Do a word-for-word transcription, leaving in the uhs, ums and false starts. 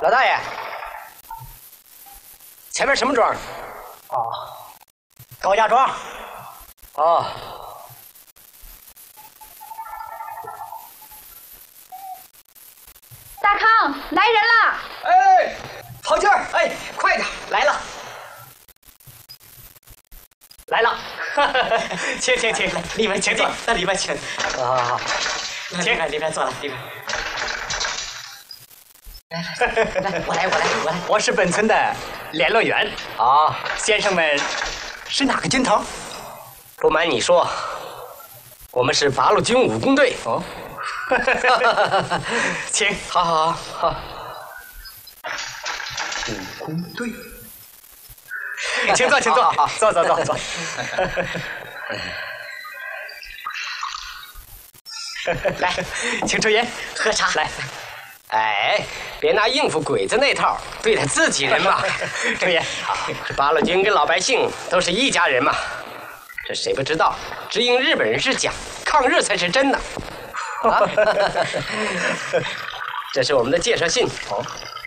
老大爷，前面什么庄？ 哦，高家庄。 哦。 大康，来人了！ 哎，好劲儿！哎，快点，来了，来了！请请请，里面请坐，那里面请。好好好，请，里面坐了，里面。来来来，我来我来我来，我是本村的联络员。啊，先生们是哪个军头？不瞒你说，我们是八路军武工队。哦。请，好好好好。武工队，请坐，请坐，坐坐坐坐。来，请抽烟，喝茶。来，哎，别拿应付鬼子那套对待自己人嘛。抽烟。好，这八路军跟老百姓都是一家人嘛。这谁不知道？只因日本人是假，抗日才是真的。啊，这是我们的介绍信。哦，